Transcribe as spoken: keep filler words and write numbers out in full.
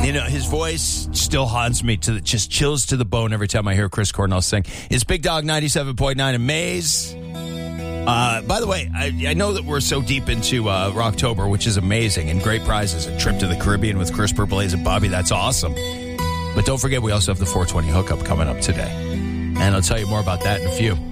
You know, his voice still haunts me, to the, just chills to the bone every time I hear Chris Cornell sing. It's Big Dog ninety-seven point nine in Maze. Uh, by the way, I, I know that we're so deep into uh, Rocktober, which is amazing, and great prizes. A trip to the Caribbean with Chris Blaze and Bobby, that's awesome. But don't forget, we also have the four twenty hookup coming up today. And I'll tell you more about that in a few.